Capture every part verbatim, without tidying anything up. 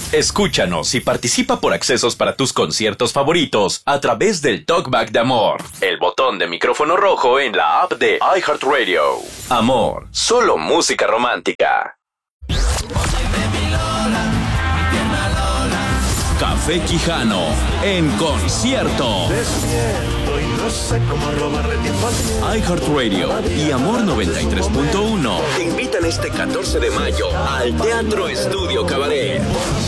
Escúchanos y participa por accesos para tus conciertos favoritos a través del Talkback de Amor, el botón de micrófono rojo en la app de iHeartRadio. Amor, solo música romántica. Café Quijano en concierto. iHeartRadio y Amor noventa y tres punto uno te invitan este catorce de mayo al Teatro Estudio Cabaret.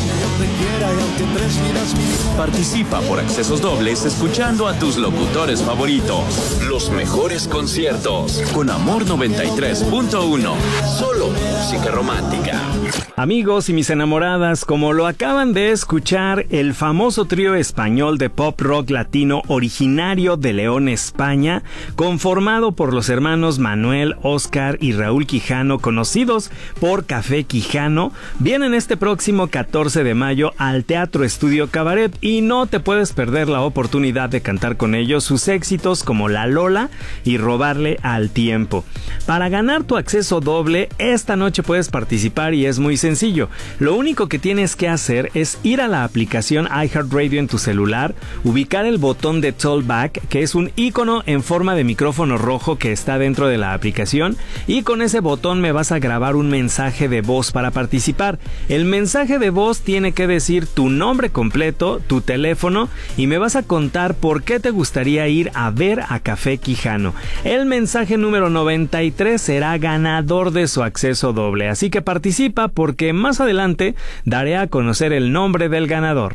Participa por accesos dobles escuchando a tus locutores favoritos. Los mejores conciertos con Amor noventa y tres punto uno. Solo música romántica. Amigos y mis enamoradas, como lo acaban de escuchar, el famoso trío español de pop rock latino originario de León, España, conformado por los hermanos Manuel, Óscar y Raúl Quijano, conocidos por Café Quijano, vienen este próximo catorce de mayo al Teatro Estudio Cabaret y no te puedes perder la oportunidad de cantar con ellos sus éxitos como La Lola y Robarle al Tiempo. Para ganar tu acceso doble, esta noche puedes participar y es muy sencillo. Lo único que tienes que hacer es ir a la aplicación iHeartRadio en tu celular, ubicar el botón de Talkback, que es un icono en forma de micrófono rojo que está dentro de la aplicación, y con ese botón me vas a grabar un mensaje de voz para participar. El mensaje de voz tiene que decir tu nombre completo, tu teléfono, y me vas a contar por qué te gustaría ir a ver a Café Quijano. El mensaje número noventa y tres será ganador de su acceso doble, así que participa porque más adelante daré a conocer el nombre del ganador.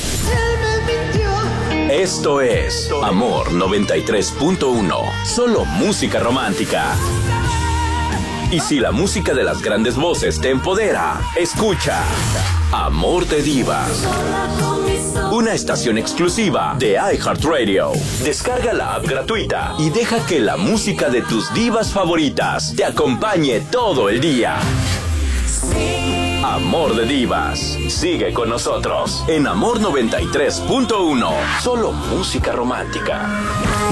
Esto es Amor noventa y tres punto uno, solo música romántica. Y si la música de las grandes voces te empodera, escucha Amor de Divas, una estación exclusiva de iHeartRadio. Descarga la app gratuita y deja que la música de tus divas favoritas te acompañe todo el día. Amor de Divas. Sigue con nosotros en Amor noventa y tres punto uno, solo música romántica.